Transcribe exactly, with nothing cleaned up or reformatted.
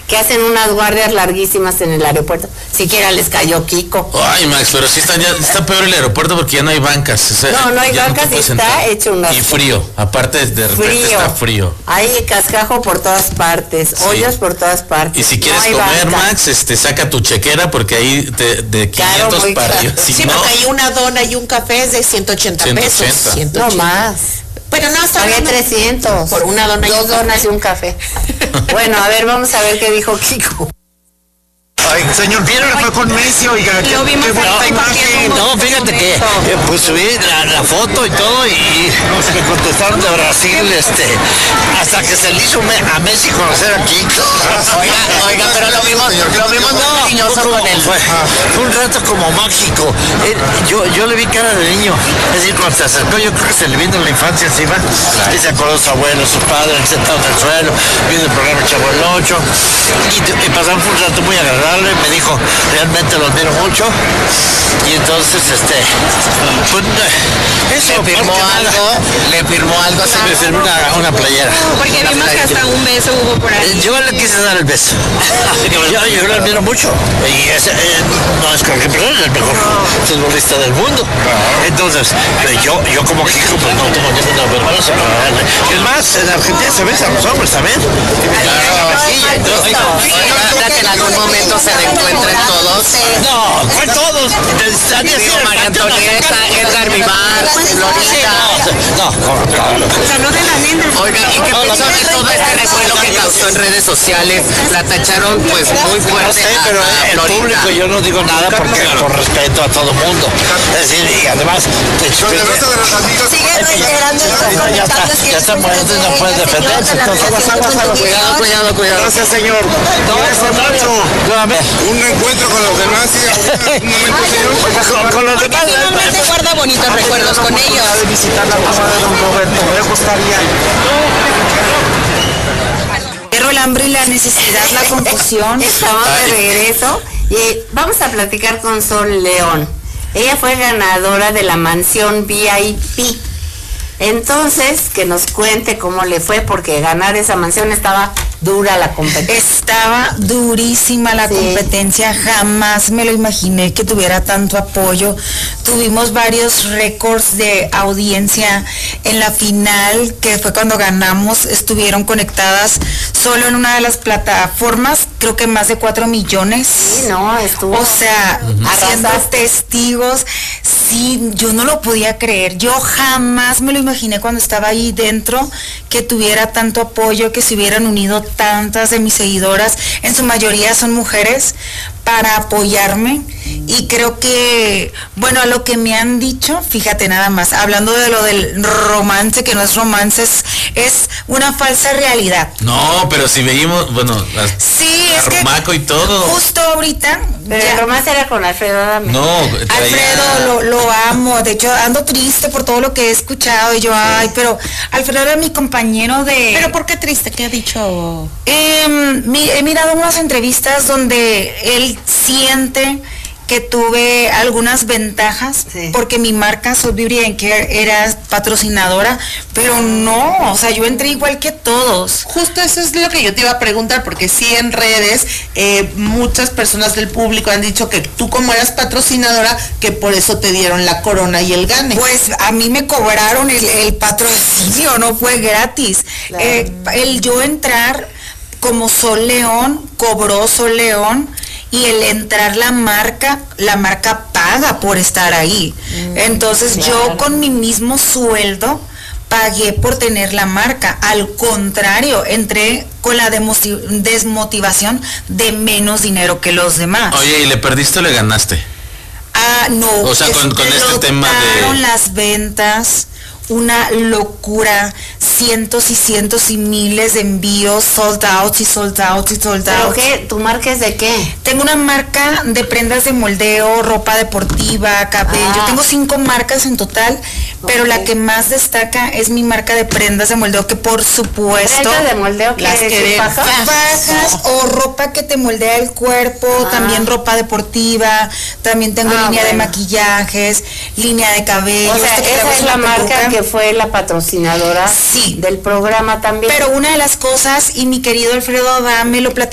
que hacen unas guardias larguísimas en el aeropuerto. Siquiera les cayó Kiko. Ay, Max, pero sí está, ya, está peor el aeropuerto porque ya no hay bancas. O sea, no, no hay bancas no y está entrar. Hecho una... Y frío, aparte de repente frío. Está frío. Hay cascajo por todas partes, sí. Hoyos por todas partes. Y si quieres no comer, banca. Max, este, saca tu chequera porque ahí te, de quinientos claro, para arriba. Si sí, no, porque hay una dona y un café es de ciento ochenta pesos. ciento ochenta. No más. Pero no, está pagué trescientos. Por una dona y dos donas y un café. Bueno, a ver, vamos a ver qué dijo Kiko. Ay, señor, ¿vieron que fue con Messi? Oiga, qué, lo vimos qué bonita imagen. No, fíjate que eh, pues subí la, la foto y todo y no sé, me contestaron de Brasil, este, hasta que se le hizo a Messi conocer a Kiko. Oiga, oiga, pero lo vimos, lo vimos muy cariñoso con él. Fue, fue un rato como mágico. Eh, yo, yo le vi cara de niño. Es decir, cuando se acercó, yo creo que se le vino la infancia encima. Y se acordó su abuelo, su padre, sentado en el suelo, viendo el programa Chavo el Ocho. Y, y pasamos un rato muy agradable. Me dijo, realmente lo admiro mucho. Y entonces, este, pues, eso, le firmó algo, le firmó algo, se me firmó una, una playera. Porque una vimos playera. Que hasta un beso hubo por ahí. Yo le quise dar el beso. yo, yo lo admiro mucho. Y ese, eh, no es cualquier persona, es el mejor futbolista del mundo. Entonces, yo, yo como Kiko, pues no tengo ninguna vergüenza. Es más, en Argentina se besan los hombres también. En algún momento se reencuentren todos. No, ¿cuál todos? María Antonieta, Edgar Vivar, Florida. No, no, no. O sea, no de la nena. Oiga, ¿y qué pensó de todo este recuerdo que causó en redes sociales? La tacharon pues muy fuerte. No sé, pero el público yo no digo nada porque por respeto a todo el mundo. Es decir, y además te explico. Sigue reiterando ya está, ya está muerto y no puedes defenderse. Entonces, cuidado, cuidado, cuidado. Gracias, señor. Un encuentro con los demás y un momento, señor. Con, con los demás. Se guarda bonitos recuerdos con ellos. De visitar la mamá de don Roberto, me gustaría. Pero el hambre y la necesidad, la confusión. Estamos de regreso y vamos a platicar con Sol León. Ella fue ganadora de la mansión V I P. Entonces, que nos cuente cómo le fue, porque ganar esa mansión estaba dura la competencia. Estaba durísima la sí. competencia, jamás me lo imaginé que tuviera tanto apoyo. Tuvimos varios récords de audiencia en la final, que fue cuando ganamos, estuvieron conectadas solo en una de las plataformas, creo que más de cuatro millones. Sí, no, estuvo. O sea, uh-huh. siendo testigos, sí, yo no lo podía creer, yo jamás me lo imaginé cuando estaba ahí dentro, que tuviera tanto apoyo, que se hubieran unido tantas de mis seguidoras, en su mayoría son mujeres, para apoyarme. Y creo que, bueno, a lo que me han dicho, fíjate nada más, hablando de lo del romance, que no es romance, es, es una falsa realidad. No, pero si veíamos, bueno, las, sí, la es Rumaco que y todo. Justo ahorita. Pero el romance era con Alfredo Adame. No, traía... Alfredo lo, lo amo, de hecho ando triste por todo lo que he escuchado y yo, ay, pero Alfredo era mi compañero de... ¿Pero por qué triste? ¿Qué ha dicho? Eh, mi, he mirado unas entrevistas donde él siente que tuve algunas ventajas, sí. porque mi marca Soul Beauty and Care era patrocinadora, pero no, o sea, yo entré igual que todos. Justo eso es lo que yo te iba a preguntar, porque sí en redes eh, muchas personas del público han dicho que tú como eras patrocinadora, que por eso te dieron la corona y el gane. Pues a mí me cobraron el, el patrocinio, no fue gratis. Claro. Eh, el yo entrar como Sol León, cobró Sol León, y el entrar la marca, la marca paga por estar ahí. Mm, Entonces claro. yo con mi mismo sueldo pagué por tener la marca. Al contrario, entré con la desmotivación de menos dinero que los demás. Oye, ¿y le perdiste o le ganaste? Ah, no. O sea, con, con este tema de... las ventas, una locura, cientos y cientos y miles de envíos, sold out y sold out y sold out. ¿Pero qué? ¿Tu marca es de qué? Tengo una marca de prendas de moldeo, ropa deportiva, cabello, ah. tengo cinco marcas en total, pero okay. la que más destaca es mi marca de prendas de moldeo, que por supuesto... ¿Prendas de moldeo? Las que fajas, fajas no. o ropa que te moldea el cuerpo, ah. también ropa deportiva, también tengo ah, línea bueno. de maquillajes, línea de cabello. O sea, esa es la marca que fue la patrocinadora sí. del programa también. Pero una de las cosas, y mi querido Alfredo Adame lo platicó,